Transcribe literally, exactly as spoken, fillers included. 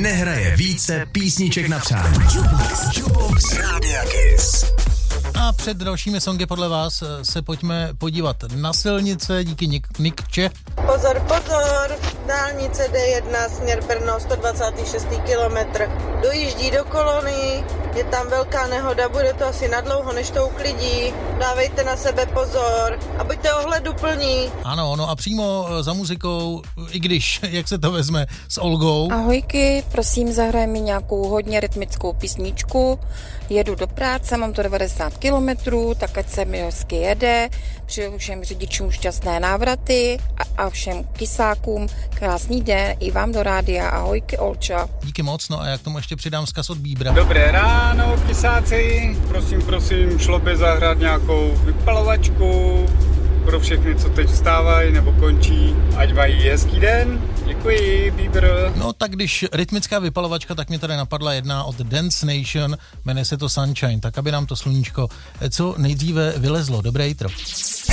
nehraje více písniček na přání. Jukebox, Jukebox Rádia Kiss. A před dalšími songy podle vás se pojďme podívat na silnice díky Nik- Nikče. Pozor, pozor, dálnice D jedna, směr Brno, sto dvacet šest kilometr. Dojíždí do kolony, je tam velká nehoda, bude to asi nadlouho, než to uklidí. Dávejte na sebe pozor a buďte ohleduplní. Ano, no a přímo za muzikou, i když, jak se to vezme, s Olgou. Ahojky, prosím, zahraj mi nějakou hodně rytmickou písničku. Jedu do práce, mám to devadesát kilometrů, tak ať se mi hezky jede. Přeju všem řidičům šťastné návraty a, a všem kysákům krásný den. I vám do rádia. Ahojky, Olča. Díky moc, no a jak tomu ještě přidám vzkaz od Bíbra. Dobré ráno, kysáci. Prosím, prosím, šlo by zahrát nějakou vypalovačku pro všechny, co teď vstávají nebo končí. Ať mají hezký den. Děkuji, Bíbr. No tak když rytmická vypalovačka, tak mě tady napadla jedna od Dance Nation, jmenuje se to Sunshine, tak aby nám to sluníčko co nejdříve vylezlo. Dobré jitro.